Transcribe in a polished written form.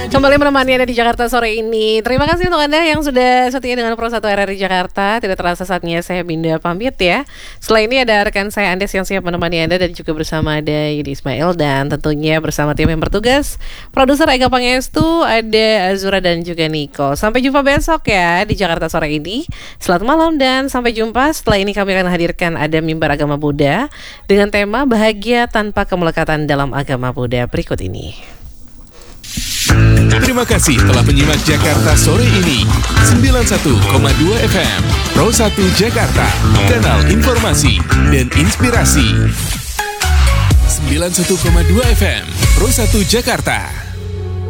Kembali menemani Anda di Jakarta sore ini. Terima kasih untuk Anda yang sudah setia dengan Pro 1 RRI Jakarta. Tidak terasa saatnya saya Binda pamit ya. Setelah ini ada rekan saya Andes yang siap menemani Anda, dan juga bersama ada Yudi Ismail, dan tentunya bersama tim yang bertugas, produser Ega Pangestu, ada Azura dan juga Niko. Sampai jumpa besok ya di Jakarta sore ini. Selamat malam dan sampai jumpa. Setelah ini kami akan hadirkan ada Mimbar Agama Buddha dengan tema Bahagia Tanpa Kemelekatan dalam Agama Buddha berikut ini. Terima kasih telah menyimak Jakarta sore ini. 91,2 FM Pro 1 Jakarta, kanal informasi dan inspirasi. 91,2 FM Pro 1 Jakarta.